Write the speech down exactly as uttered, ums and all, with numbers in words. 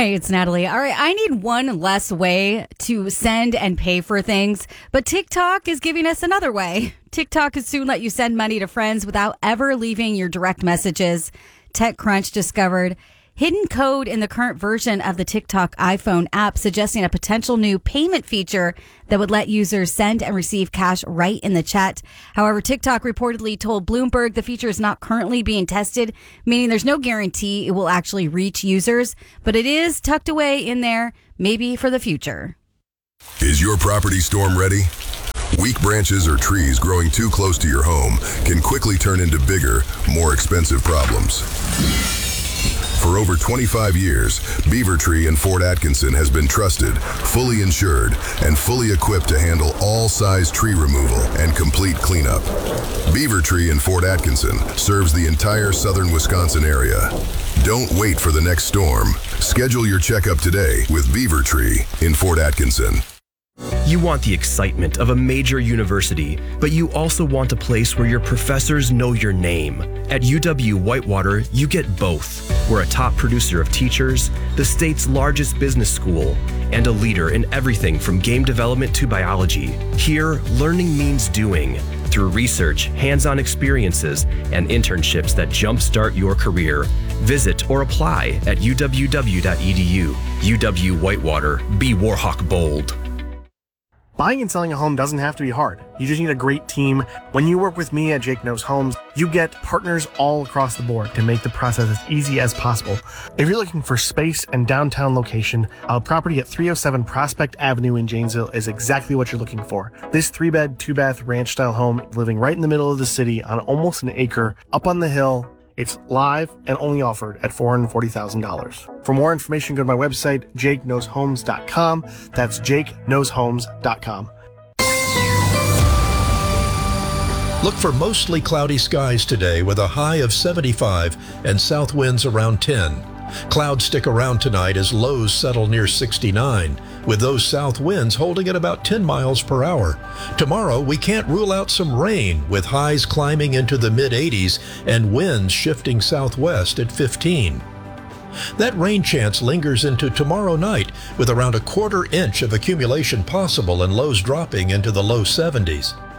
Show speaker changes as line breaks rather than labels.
Hey, it's Natalie. All right, I need one less way to send and pay for things, but TikTok is giving us another way. TikTok could soon let you send money to friends without ever leaving your direct messages. TechCrunch discovered hidden code in the current version of the TikTok iPhone app, suggesting a potential new payment feature that would let users send and receive cash right in the chat. However, TikTok reportedly told Bloomberg the feature is not currently being tested, meaning there's no guarantee it will actually reach users, but it is tucked away in there, maybe for the future.
Is your property storm ready? Weak branches or trees growing too close to your home can quickly turn into bigger, more expensive problems. For over twenty-five years, Beaver Tree in Fort Atkinson has been trusted, fully insured, and fully equipped to handle all size tree removal and complete cleanup. Beaver Tree in Fort Atkinson serves the entire southern Wisconsin area. Don't wait for the next storm. Schedule your checkup today with Beaver Tree in Fort Atkinson.
You want the excitement of a major university, but you also want a place where your professors know your name. At U W-Whitewater, you get both. We're a top producer of teachers, the state's largest business school, and a leader in everything from game development to biology. Here, learning means doing, through research, hands-on experiences, and internships that jumpstart your career. Visit or apply at U W W dot E D U. U W-Whitewater. Be Warhawk bold.
Buying and selling a home doesn't have to be hard. You just need a great team. When you work with me at Jake Knows Homes, you get partners all across the board to make the process as easy as possible. If you're looking for space and downtown location, a property at three oh seven Prospect Avenue in Janesville is exactly what you're looking for. This three-bed, two-bath ranch-style home living right in the middle of the city on almost an acre, up on the hill. It's live and only offered at four hundred forty thousand dollars. For more information, go to my website, jake knows homes dot com. That's jake knows homes dot com.
Look for mostly cloudy skies today with a high of seventy-five and south winds around ten. Clouds stick around tonight as lows settle near sixty-nine, with those south winds holding at about ten miles per hour. Tomorrow, we can't rule out some rain, with highs climbing into the mid eighties and winds shifting southwest at fifteen. That rain chance lingers into tomorrow night, with around a quarter inch of accumulation possible and lows dropping into the low seventies.